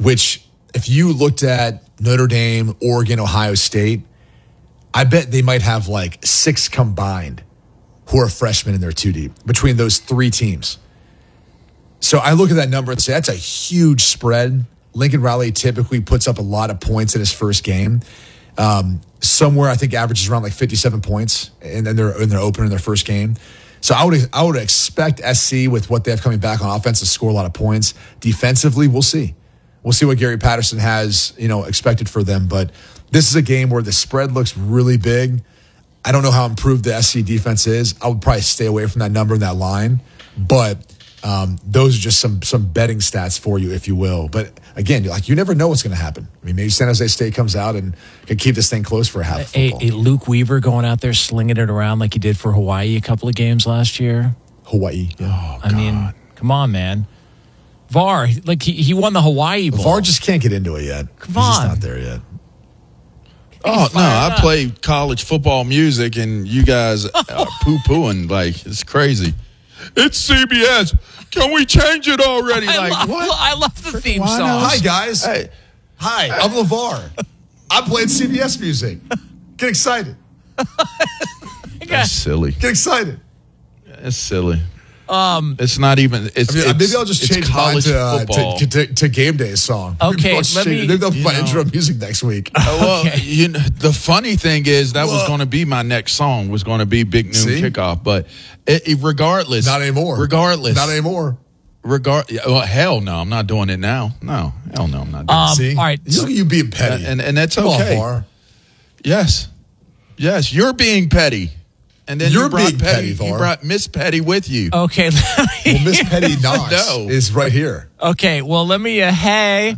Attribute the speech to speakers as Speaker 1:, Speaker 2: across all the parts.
Speaker 1: which if you looked at Notre Dame, Oregon, Ohio State, I bet they might have like 6 combined who are freshmen in their 2 deep between those 3 teams. So I look at that number and say that's a huge spread. Lincoln Riley typically puts up a lot of points in his first game. Somewhere I think averages around like 57 points, and then they're in their opener in their first game. So I would expect SC with what they have coming back on offense to score a lot of points. Defensively, we'll see. We'll see what Gary Patterson has, expected for them. But this is a game where the spread looks really big. I don't know how improved the SC defense is. I would probably stay away from that number and that line. But those are just some betting stats for you, if you will. But again, you never know what's going to happen. I mean, maybe San Jose State comes out and can keep this thing close for a half of football.
Speaker 2: A Luke Weaver going out there slinging it around like he did for Hawaii a couple of games last year.
Speaker 1: Hawaii. Yeah.
Speaker 2: Oh, I mean, come on, man. VAR, like he won the Hawaii Bowl.
Speaker 1: VAR just can't get into it yet.
Speaker 2: Come
Speaker 1: He's
Speaker 2: on.
Speaker 1: just not there yet.
Speaker 3: Oh, no, I play college football music, and you guys are poo-pooing like it's crazy. It's CBS. Can we change it already?
Speaker 2: I love the theme song.
Speaker 1: Hi, guys.
Speaker 3: Hey.
Speaker 1: Hi, I'm LeVar. I'm playing CBS music. Get excited.
Speaker 3: That's silly.
Speaker 1: Get excited.
Speaker 3: It's silly. It's not even.
Speaker 1: Maybe I'll just change mine to Game Day song.
Speaker 2: Okay,
Speaker 1: maybe they'll put my intro music next week.
Speaker 3: Well, the funny thing is that was going to be my next song. Was going to be Big Noon Kickoff, but regardless,
Speaker 1: not anymore.
Speaker 3: Regardless,
Speaker 1: not anymore.
Speaker 3: Well, hell no, I'm not doing it now. No, hell no, I'm not doing it.
Speaker 1: See?
Speaker 2: All right,
Speaker 1: look at you being petty,
Speaker 3: and that's
Speaker 1: Come
Speaker 3: okay.
Speaker 1: On, VAR.
Speaker 3: Yes, you're being petty. And then
Speaker 1: you're
Speaker 3: you brought
Speaker 1: being petty, VAR.
Speaker 3: You brought Miss Petty with you.
Speaker 2: Okay.
Speaker 1: Well, Miss Petty Knox is right here.
Speaker 2: Okay. Well, let me ask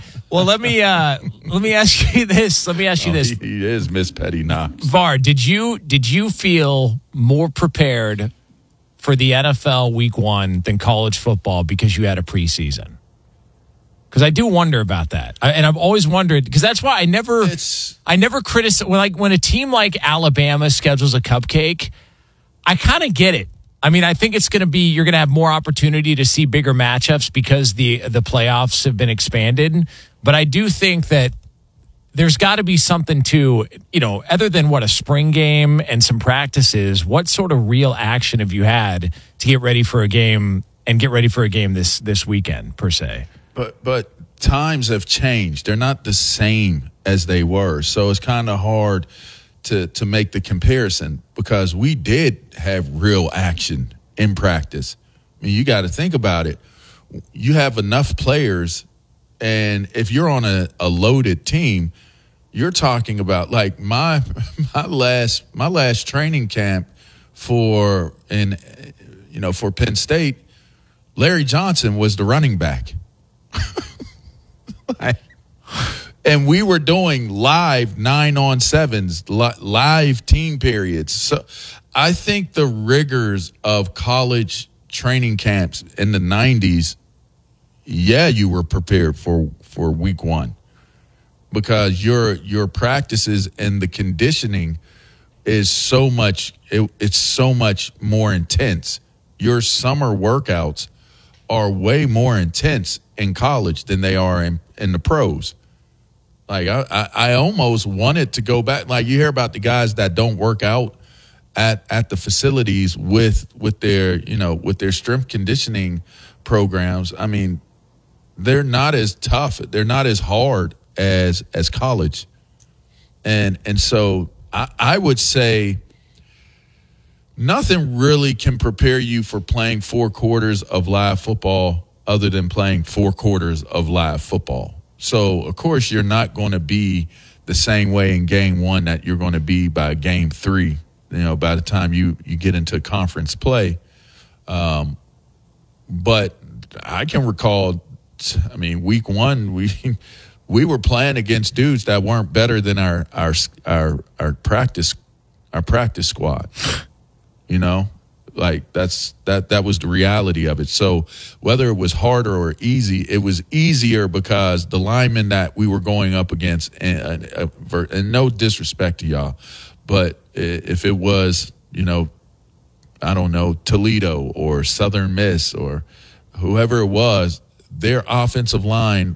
Speaker 2: you this. Let me ask you this.
Speaker 3: He is Miss Petty Knox.
Speaker 2: VAR, did you feel more prepared for the NFL Week 1 than college football because you had a preseason? Because I do wonder about that, and I've always wondered because that's why I never criticize when a team like Alabama schedules a cupcake. I kind of get it. I mean, I think it's going to be you're going to have more opportunity to see bigger matchups because the playoffs have been expanded. But I do think that there's got to be something to, other than what a spring game and some practices, what sort of real action have you had to get ready for a game and get ready for a game this weekend per se?
Speaker 3: But times have changed. They're not the same as they were. So it's kind of hard to make the comparison because we did have real action in practice. I mean, you got to think about it. You have enough players, and if you're on a loaded team, you're talking about like my last training camp for Penn State, Larry Johnson was the running back. And we were doing live 9-on-7s, live team periods. So I think the rigors of college training camps in the 90s, you were prepared for week 1 because your practices and the conditioning is so much it's so much more intense. Your summer workouts are way more intense in college than they are in the pros. Like I almost wanted to go back. Like you hear about the guys that don't work out at the facilities with their strength conditioning programs. I mean, they're not as tough. They're not as hard as college. And so I would say nothing really can prepare you for playing 4 quarters of live football other than playing 4 quarters of live football. So, of course, you're not going to be the same way in game 1 that you're going to be by game 3, by the time you get into conference play. But I can recall, week 1, we were playing against dudes that weren't better than our practice squad. Like that was the reality of it. So whether it was harder or easy, it was easier because the linemen that we were going up against, and no disrespect to y'all, but if it was, I don't know, Toledo or Southern Miss or whoever it was, their offensive line